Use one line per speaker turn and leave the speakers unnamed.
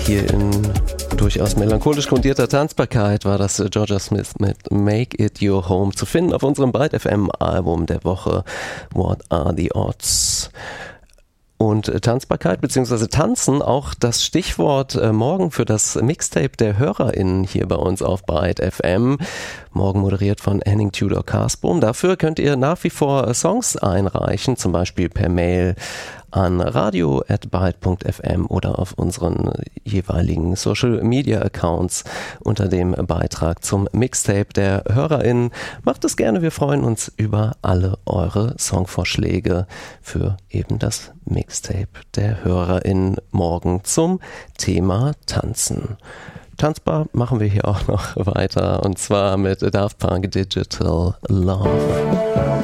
Hier in durchaus melancholisch grundierter Tanzbarkeit war das Georgia Smith mit Make It Your Home zu finden auf unserem Byte FM Album der Woche What Are the Odds? Und Tanzbarkeit bzw. Tanzen, auch das Stichwort morgen für das Mixtape der HörerInnen hier bei uns auf Byte FM. Morgen moderiert von Henning Tudor Karsbohm. Dafür könnt ihr nach wie vor Songs einreichen, zum Beispiel per Mail an radio@byte.fm oder auf unseren jeweiligen Social Media Accounts unter dem Beitrag zum Mixtape der HörerInnen. Macht es gerne, wir freuen uns über alle eure Songvorschläge für eben das Mixtape der HörerInnen morgen zum Thema Tanzen. Tanzbar machen wir hier auch noch weiter und zwar mit Daft Punk Digital Love.